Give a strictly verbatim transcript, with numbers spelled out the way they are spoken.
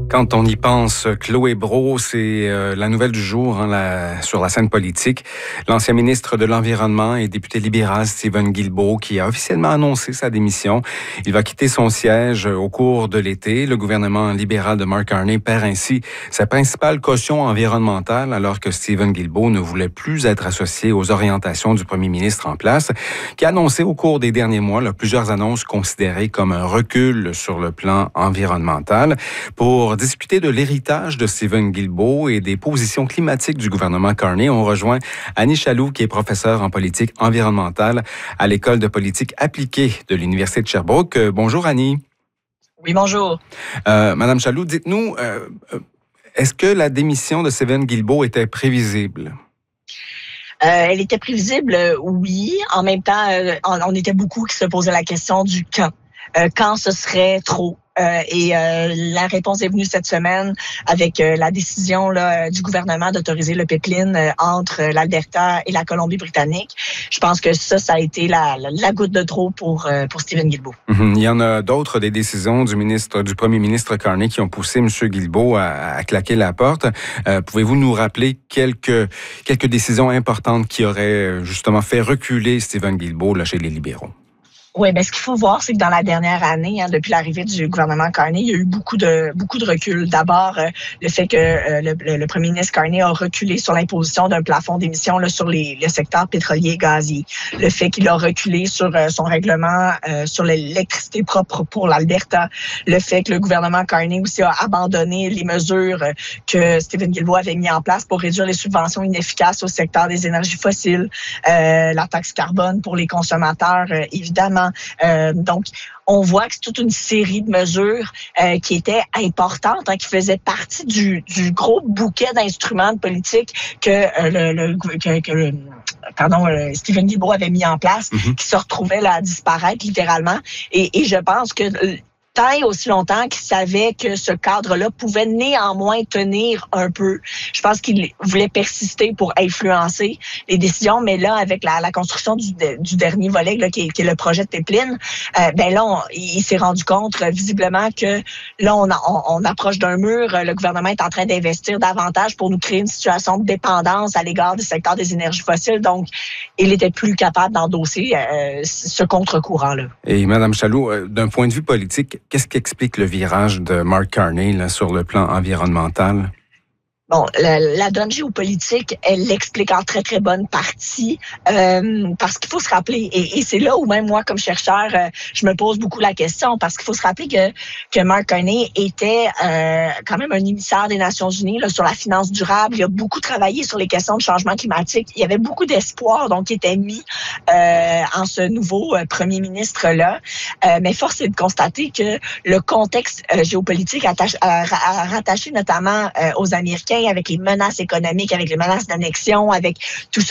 Quand on y pense, Chloé Brault, c'est euh, la nouvelle du jour hein, la, sur la scène politique. L'ancien ministre de l'Environnement et député libéral Steven Guilbeault qui a officiellement annoncé sa démission. Il va quitter son siège au cours de l'été. Le gouvernement libéral de Mark Carney perd ainsi sa principale caution environnementale alors que Steven Guilbeault ne voulait plus être associé aux orientations du premier ministre en place, qui a annoncé au cours des derniers mois là, plusieurs annonces considérées comme un recul sur le plan environnemental. Pour discuter de l'héritage de Steven Guilbeault et des positions climatiques du gouvernement Carney, on rejoint Annie Chaloux, qui est professeure en politique environnementale à l'École de politique appliquée de l'Université de Sherbrooke. Euh, bonjour Annie. Oui, bonjour. Euh, Madame Chaloux, dites-nous, euh, est-ce que la démission de Steven Guilbeault était prévisible? Euh, elle était prévisible, oui. En même temps, euh, on, on était beaucoup qui se posaient la question du quand. Euh, quand ce serait trop. Euh, et euh, la réponse est venue cette semaine avec euh, la décision là, du gouvernement d'autoriser le pipeline euh, entre l'Alberta et la Colombie-Britannique. Je pense que ça, ça a été la, la, la goutte de trop pour, euh, pour Steven Guilbeault. Mm-hmm. Il y en a d'autres des décisions du ministre, du premier ministre Carney qui ont poussé M. Guilbeault à, à claquer la porte. Euh, pouvez-vous nous rappeler quelques, quelques décisions importantes qui auraient justement fait reculer Steven Guilbeault là, chez les libéraux? Oui, ben ce qu'il faut voir, c'est que dans la dernière année, hein, depuis l'arrivée du gouvernement Carney, il y a eu beaucoup de beaucoup de recul. D'abord, euh, le fait que euh, le, le, le premier ministre Carney a reculé sur l'imposition d'un plafond d'émissions là, sur les, le secteur pétrolier et gazier. Le fait qu'il a reculé sur euh, son règlement euh, sur l'électricité propre pour l'Alberta. Le fait que le gouvernement Carney aussi a abandonné les mesures que Steven Guilbeault avait mis en place pour réduire les subventions inefficaces au secteur des énergies fossiles, euh, la taxe carbone pour les consommateurs, euh, évidemment. Euh, donc, on voit que c'est toute une série de mesures euh, qui étaient importantes, hein, qui faisaient partie du, du gros bouquet d'instruments de politique que, euh, le, le, que, que le, pardon, euh, Steven Guilbeault avait mis en place, mm-hmm. qui se retrouvaient là à disparaître littéralement. Et, et je pense que euh, tant et aussi longtemps qu'il savait que ce cadre-là pouvait néanmoins tenir un peu. Je pense qu'il voulait persister pour influencer les décisions, mais là, avec la, la construction du, du dernier volet, là, qui, est, qui est le projet de pipeline, euh, ben là, on, il s'est rendu compte visiblement que là, on, on, on approche d'un mur. Le gouvernement est en train d'investir davantage pour nous créer une situation de dépendance à l'égard du secteur des énergies fossiles. Donc, il était plus capable d'endosser euh, ce contre-courant-là. Et Mme Chaloux, euh, d'un point de vue politique, qu'est-ce qui explique le virage de Mark Carney là, sur le plan environnemental? Bon, la, la donne géopolitique, elle l'explique en très, très bonne partie, euh, parce qu'il faut se rappeler, et, et c'est là où même moi, comme chercheur, euh, je me pose beaucoup la question, parce qu'il faut se rappeler que, que Mark Carney était euh, quand même un émissaire des Nations Unies là, sur la finance durable. Il a beaucoup travaillé sur les questions de changement climatique. Il y avait beaucoup d'espoir, donc, qui était mis euh, en ce nouveau euh, premier ministre-là. Euh, mais force est de constater que le contexte euh, géopolitique attache, à, à, rattaché notamment euh, aux Américains, avec les menaces économiques, avec les menaces d'annexion, avec tout ça,